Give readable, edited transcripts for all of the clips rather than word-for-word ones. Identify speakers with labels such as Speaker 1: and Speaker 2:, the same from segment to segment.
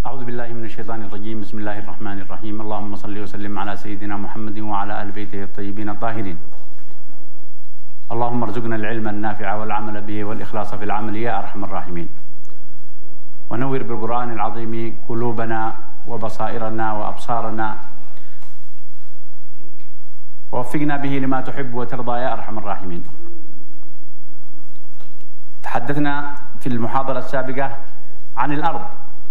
Speaker 1: أعوذ بالله من الشيطان الرجيم. بسم الله الرحمن الرحيم. اللهم صل وسلم على سيدنا محمد وعلى أهل بيته الطيبين الطاهرين. اللهم ارزقنا العلم النافع والعمل به والإخلاص في العمل يا أرحم الراحمين. ونور بالقرآن العظيم قلوبنا وبصائرنا وأبصارنا، ووفقنا به لما تحب وترضى يا أرحم الراحمين. تحدثنا في المحاضرة السابقة عن الأرض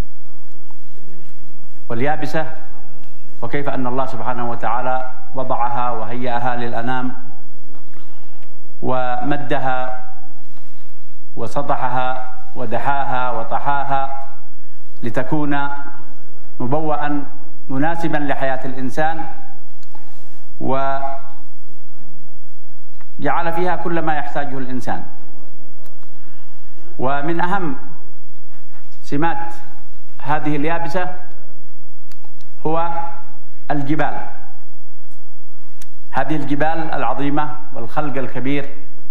Speaker 1: واليابسة، وكيف أن الله سبحانه وتعالى وضعها وهيئها للأنام ومدها وسطحها ودحاها وطحاها لتكون مبوأً مناسباً لحياة الإنسان، وجعل فيها كل ما يحتاجه الإنسان. ومن أهم سمات هذه اليابسة هو الجبال، هذه الجبال العظيمة والخلق الكبير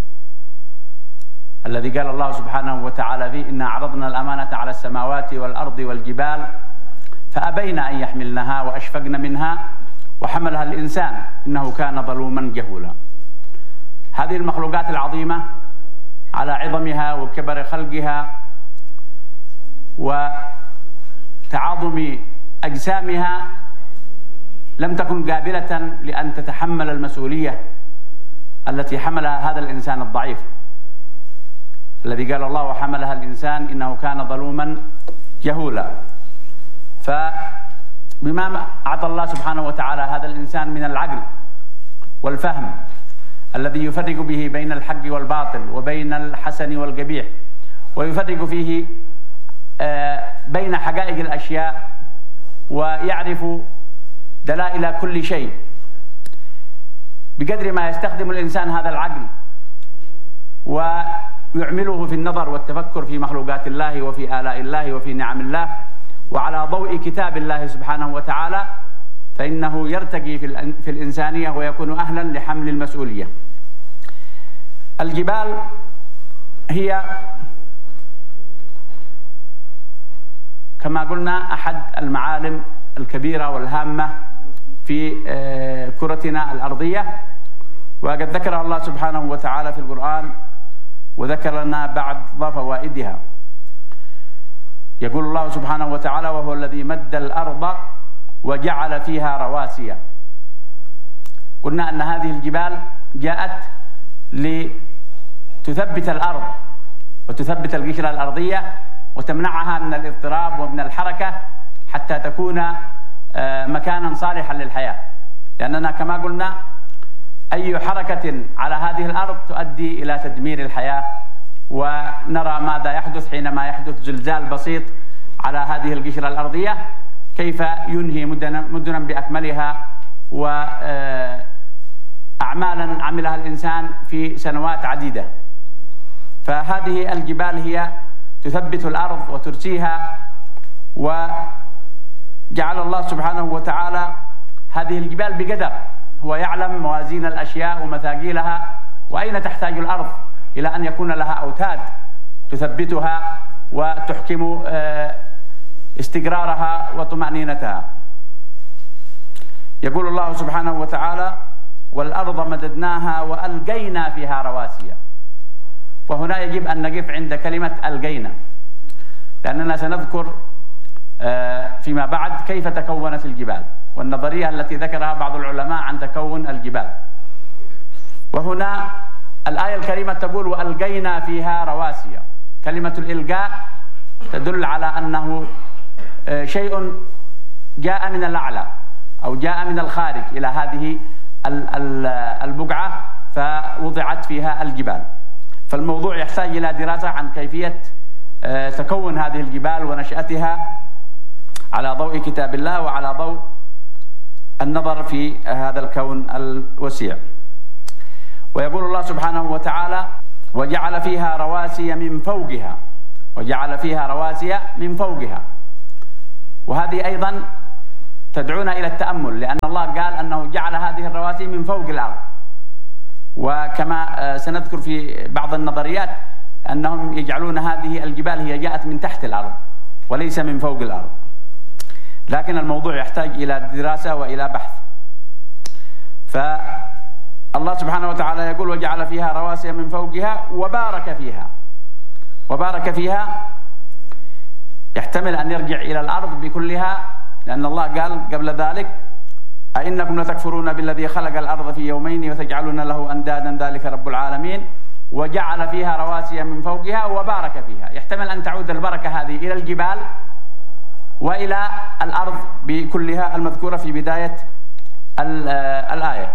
Speaker 1: الذي قال الله سبحانه وتعالى فيه: إنا عرضنا الأمانة على السماوات والأرض والجبال فأبين أن يحملنها وأشفقن منها وحملها الإنسان إنه كان ظلوما جهولا. هذه المخلوقات العظيمة على عظمها وكبر خلقها وتعاظم أجسامها لم تكن قابلة لأن تتحمل المسؤولية التي حملها هذا الإنسان الضعيف الذي قال الله: وحملها الإنسان إنه كان ظلوما جهولا. فبما أعطى الله سبحانه وتعالى هذا الإنسان من العقل والفهم الذي يفرق به بين الحق والباطل وبين الحسن والقبيح، ويفرق فيه بين حقائق الأشياء، ويعرف دلائل كل شيء، بقدر ما يستخدم الإنسان هذا العقل ويعمله في النظر والتفكر في مخلوقات الله وفي آلاء الله وفي نعم الله، وعلى ضوء كتاب الله سبحانه وتعالى، فإنه يرتقي في الإنسانية ويكون أهلا لحمل المسؤولية. الجبال هي كما قلنا أحد المعالم الكبيرة والهامة في كرتنا الأرضية، وقد ذكرها الله سبحانه وتعالى في القرآن وذكر لنا بعض فوائدها. يقول الله سبحانه وتعالى: وهو الذي مد الأرض وجعل فيها رواسي. قلنا أن هذه الجبال جاءت لتثبت الأرض وتثبت القشرة الأرضية وتمنعها من الاضطراب ومن الحركة حتى تكون مكانا صالحا للحياة، لأننا كما قلنا أي حركة على هذه الأرض تؤدي إلى تدمير الحياة، ونرى ماذا يحدث حينما يحدث زلزال بسيط على هذه القشرة الأرضية، كيف ينهي مدنا بأكملها وأعمالا عملها الإنسان في سنوات عديدة. فهذه الجبال هي تثبت الأرض وترسيها، وجعل الله سبحانه وتعالى هذه الجبال بقدر، هو يعلم موازين الأشياء ومثاقيلها، وأين تحتاج الأرض إلى أن يكون لها أوتاد تثبتها وتحكم استقرارها وطمأنينتها. يقول الله سبحانه وتعالى: والأرض مددناها وألقينا فيها رواسي. وهنا يجب أن نقف عند كلمة ألقينا، لأننا سنذكر فيما بعد كيف تكونت الجبال والنظرية التي ذكرها بعض العلماء عن تكون الجبال. وهنا الآية الكريمة تقول: وألقينا فيها رواسي. كلمة الإلقاء تدل على أنه شيء جاء من الأعلى أو جاء من الخارج إلى هذه البقعة فوضعت فيها الجبال. فالموضوع يحتاج إلى دراسة عن كيفية تكون هذه الجبال ونشأتها على ضوء كتاب الله وعلى ضوء النظر في هذا الكون الوسيع. ويقول الله سبحانه وتعالى: وجعل فيها رواسي من فوقها. وجعل فيها رواسي من فوقها. وهذه أيضا تدعونا إلى التأمل، لأن الله قال أنه جعل هذه الرواسي من فوق الأرض، وكما سنذكر في بعض النظريات أنهم يجعلون هذه الجبال هي جاءت من تحت الأرض وليس من فوق الأرض. لكن الموضوع يحتاج إلى دراسة وإلى بحث. فالله سبحانه وتعالى يقول: وجعل فيها رواسي من فوقها وبارك فيها. وبارك فيها يحتمل أن يرجع إلى الأرض بكلها، لأن الله قال قبل ذلك: أئنكم لتكفرون بالذي خلق الأرض في يومين وتجعلون له أندادا ذلك رب العالمين. وجعل فيها رواسي من فوقها وبارك فيها، يحتمل أن تعود البركة هذه إلى الجبال وإلى الأرض بكلها المذكورة في بداية الآية.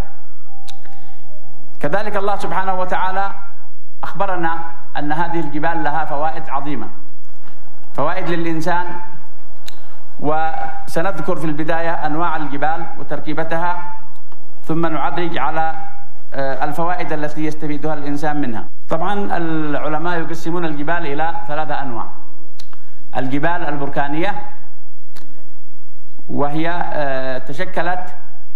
Speaker 1: كذلك الله سبحانه وتعالى أخبرنا أن هذه الجبال لها فوائد عظيمة، فوائد للإنسان. وسنذكر في البداية أنواع الجبال وتركيبتها، ثم نعرج على الفوائد التي يستفيدها الإنسان منها. طبعا العلماء يقسمون الجبال إلى 3 أنواع: الجبال البركانية، وهي تشكلت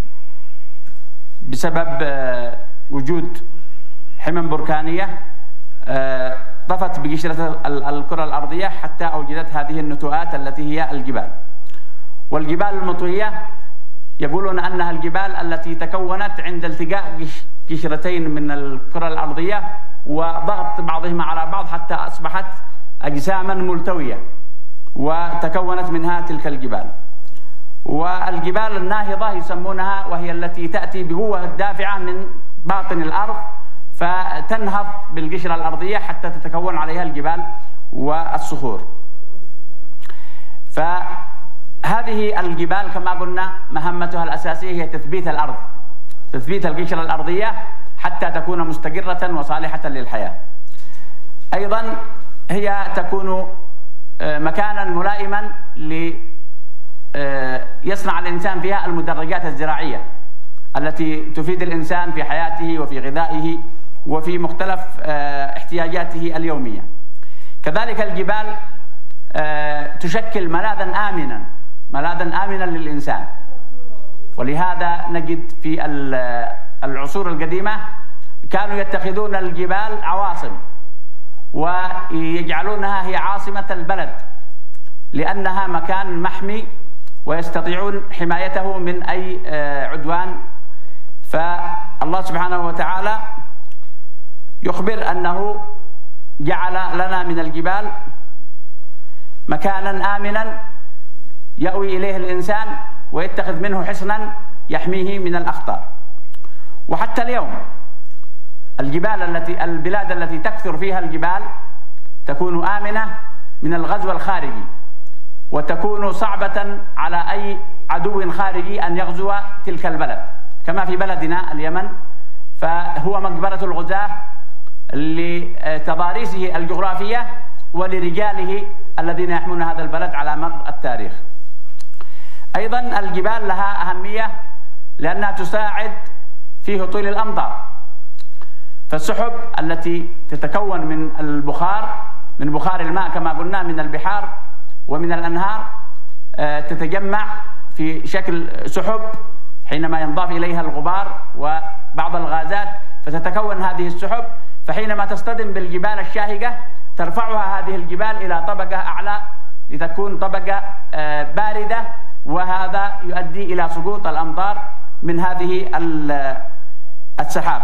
Speaker 1: بسبب وجود حمم بركانية طفت بقشرة الكرة الأرضية حتى أوجدت هذه النتوءات التي هي الجبال. والجبال المطوية يقولون أنها الجبال التي تكونت عند التقاء قشرتين من الكرة الأرضية وضغط بعضهما على بعض حتى أصبحت أجساما ملتوية، وتكونت منها تلك الجبال. والجبال الناهضة يسمونها، وهي التي تأتي بقوة الدافعة من باطن الأرض فتنهض بالقشرة الأرضية حتى تتكون عليها الجبال والصخور. فهذه الجبال كما قلنا مهمتها الأساسية هي تثبيت الأرض، تثبيت القشرة الأرضية حتى تكون مستقرة وصالحة للحياة. أيضا هي تكون مكانا ملائما يصنع الإنسان فيها المدرجات الزراعية التي تفيد الإنسان في حياته وفي غذائه وفي مختلف احتياجاته اليومية. كذلك الجبال تشكل ملاذا آمنا للإنسان، ولهذا نجد في العصور القديمة كانوا يتخذون الجبال عواصم ويجعلونها هي عاصمة البلد، لأنها مكان محمي ويستطيعون حمايته من أي عدوان. فالله سبحانه وتعالى يخبر أنه جعل لنا من الجبال مكانا آمنا يأوي إليه الإنسان ويتخذ منه حصنا يحميه من الأخطار. وحتى اليوم البلاد التي تكثر فيها الجبال تكون آمنة من الغزو الخارجي، وتكون صعبة على أي عدو خارجي أن يغزو تلك البلد، كما في بلدنا اليمن، فهو مقبرة الغزاة لتضاريسه الجغرافية ولرجاله الذين يحمون هذا البلد على مر التاريخ. أيضا الجبال لها أهمية لأنها تساعد في هطول الأمطار، فالسحب التي تتكون من البخار، من بخار الماء كما قلنا من البحار ومن الأنهار، تتجمع في شكل سحب حينما ينضاف إليها الغبار وبعض الغازات فتتكون هذه السحب، فحينما تصطدم بالجبال الشاهقة ترفعها هذه الجبال إلى طبقة أعلى لتكون طبقة باردة، وهذا يؤدي إلى سقوط الأمطار من هذه السحاب.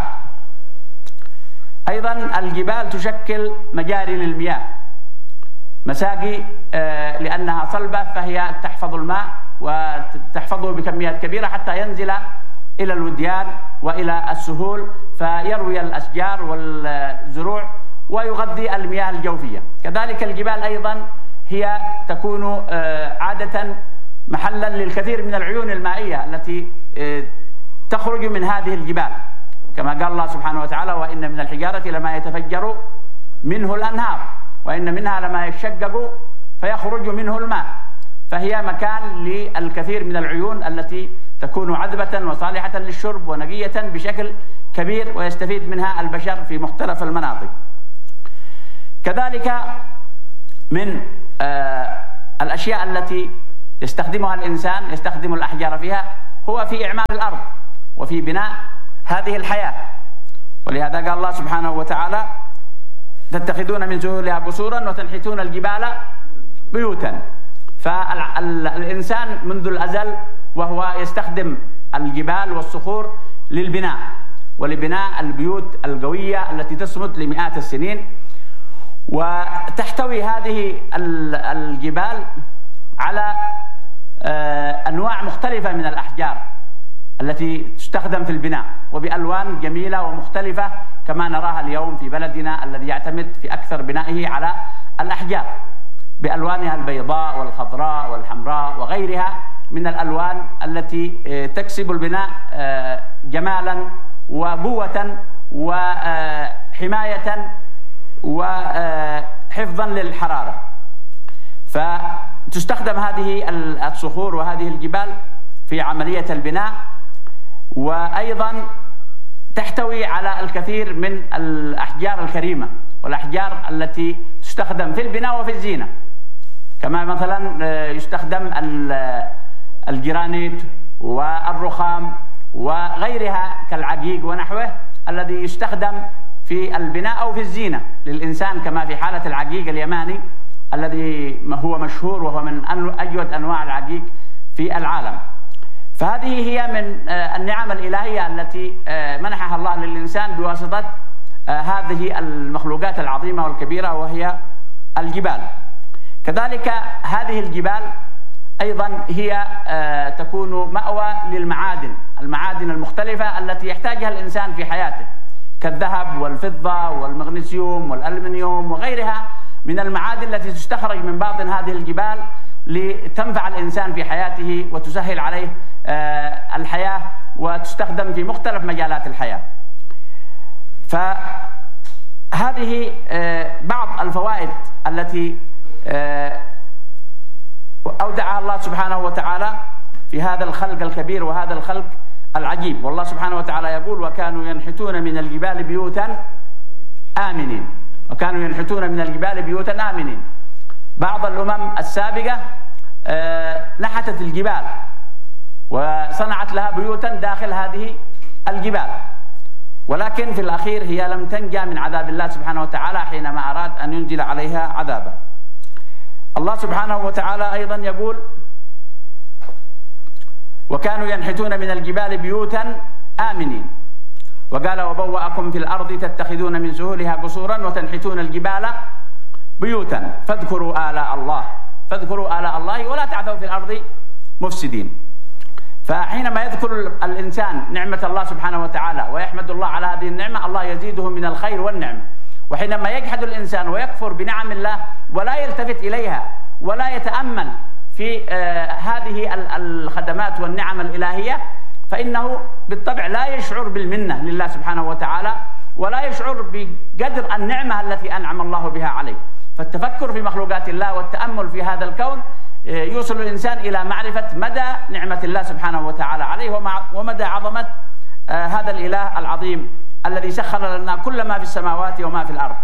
Speaker 1: أيضا الجبال تشكل مجاري للمياه، مساقي، لأنها صلبة فهي تحفظ الماء وتحفظه بكميات كبيرة حتى ينزل إلى الوديان وإلى السهول فيروي الأشجار والزروع ويغذي المياه الجوفية. كذلك الجبال أيضا هي تكون عادة محلا للكثير من العيون المائية التي تخرج من هذه الجبال، كما قال الله سبحانه وتعالى: وإن من الحجارة لما يتفجر منه الأنهار وإن منها لما يشقق فيخرج منه الماء. فهي مكان للكثير من العيون التي تكون عذبة وصالحة للشرب ونقية بشكل كبير ويستفيد منها البشر في مختلف المناطق. كذلك من الأشياء التي يستخدمها الإنسان، يستخدم الأحجار فيها، هو في إعمار الأرض وفي بناء هذه الحياة. ولهذا قال الله سبحانه وتعالى: تتخذون من سهولها قصورا وتنحتون الجبال بيوتا. فالإنسان منذ الأزل وهو يستخدم الجبال والصخور للبناء ولبناء البيوت القوية التي تصمد لمئات السنين. وتحتوي هذه الجبال على أنواع مختلفة من الأحجار التي تستخدم في البناء وبألوان جميلة ومختلفة كما نراها اليوم في بلدنا الذي يعتمد في أكثر بنائه على الأحجار بألوانها البيضاء والخضراء والحمراء وغيرها من الألوان التي تكسب البناء جمالا وقوة وحماية وحفظا للحرارة. فتستخدم هذه الصخور وهذه الجبال في عملية البناء، وأيضا تحتوي على الكثير من الأحجار الكريمة والأحجار التي تستخدم في البناء وفي الزينة، كما مثلا يستخدم الجرانيت والرخام وغيرها كالعقيق ونحوه الذي يستخدم في البناء أو في الزينة للإنسان، كما في حالة العقيق اليماني الذي هو مشهور وهو من أجود أنواع العقيق في العالم. فهذه هي من النعم الإلهية التي منحها الله للإنسان بواسطة هذه المخلوقات العظيمة والكبيرة وهي الجبال. كذلك هذه الجبال أيضا هي تكون مأوى للمعادن المختلفة التي يحتاجها الإنسان في حياته كالذهب والفضة والمغنيسيوم والألمنيوم وغيرها من المعادن التي تستخرج من باطن هذه الجبال لتنفع الإنسان في حياته وتسهل عليه الحياة وتستخدم في مختلف مجالات الحياة. فهذه بعض الفوائد التي أودعها الله سبحانه وتعالى في هذا الخلق الكبير وهذا الخلق العجيب. والله سبحانه وتعالى يقول: وكانوا ينحتون من الجبال بيوتا آمنين. وكانوا ينحتون من الجبال بيوتا آمنين. بعض الأمم السابقة نحتت الجبال وصنعت لها بيوتا داخل هذه الجبال، ولكن في الأخير هي لم تنجى من عذاب الله سبحانه وتعالى حينما أراد أن ينزل عليها عذابا. الله سبحانه وتعالى أيضا يقول: وكانوا ينحتون من الجبال بيوتا آمنين. وقال: وبوأكم في الأرض تتخذون من سهولها قصورا وتنحتون الجبال بيوتا فاذكروا آلاء الله ولا تعثوا في الأرض مفسدين. فحينما يذكر الإنسان نعمة الله سبحانه وتعالى ويحمد الله على هذه النعمة، الله يزيده من الخير والنعمة. وحينما يجحد الإنسان ويكفر بنعم الله ولا يلتفت إليها ولا يتأمل في هذه الخدمات والنعم الإلهية، فإنه بالطبع لا يشعر بالمنة لله سبحانه وتعالى ولا يشعر بقدر النعمة التي أنعم الله بها عليه. فالتفكر في مخلوقات الله والتأمل في هذا الكون يوصل الإنسان إلى معرفة مدى نعمة الله سبحانه وتعالى عليه ومدى عظمة هذا الإله العظيم الذي سخر لنا كل ما في السماوات وما في الأرض.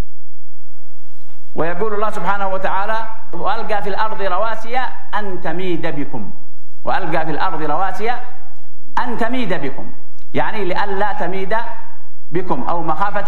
Speaker 1: ويقول الله سبحانه وتعالى: وألقى في الأرض رواسي أن تميد بكم. وألقى في الأرض رواسي أن تميد بكم، يعني لئلا تميد بكم أو مخافة